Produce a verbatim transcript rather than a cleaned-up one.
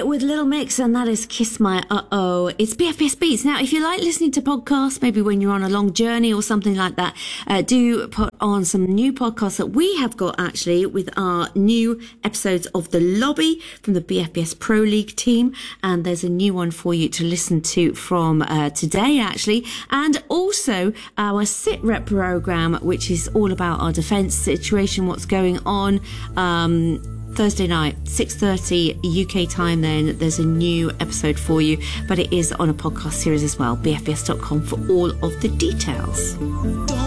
with Little Mix, and that is Kiss My Uh-Oh. It's B F B S Beats. Now, if you like listening to podcasts, maybe when you're on a long journey or something like that, uh, do put on some new podcasts that we have got, actually, with our new episodes of The Lobby from the B F B S Pro League team. And there's a new one for you to listen to from uh, today, actually. And also our Sit Rep program, which is all about our defence situation, what's going on. Um... Thursday night, six thirty U K time, then there's a new episode for you, but it is on a podcast series as well, b f b s dot com for all of the details.